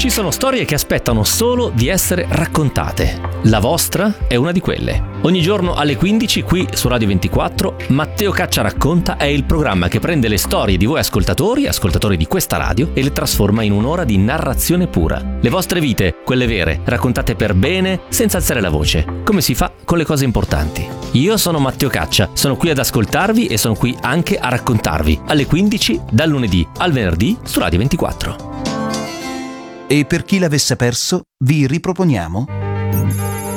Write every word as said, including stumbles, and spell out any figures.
Ci sono storie che aspettano solo di essere raccontate. La vostra è una di quelle. Ogni giorno alle quindici qui su Radio ventiquattro, Matteo Caccia Racconta è il programma che prende le storie di voi ascoltatori, ascoltatori di questa radio, e le trasforma in un'ora di narrazione pura. Le vostre vite, quelle vere, raccontate per bene, senza alzare la voce, come si fa con le cose importanti. Io sono Matteo Caccia, sono qui ad ascoltarvi e sono qui anche a raccontarvi, alle quindici, dal lunedì al venerdì su Radio ventiquattro. E per chi l'avesse perso, vi riproponiamo